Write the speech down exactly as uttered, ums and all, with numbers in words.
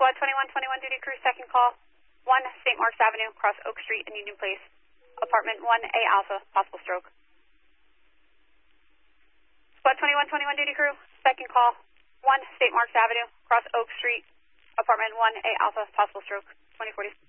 Squad twenty-one twenty-one duty crew, second call. one Saint Mark's Avenue, across Oak Street and Union Place. Apartment one A Alpha, possible stroke. Squad twenty-one twenty-one duty crew, second call. one Saint Mark's Avenue, across Oak Street. Apartment one A Alpha, possible stroke. twenty forty.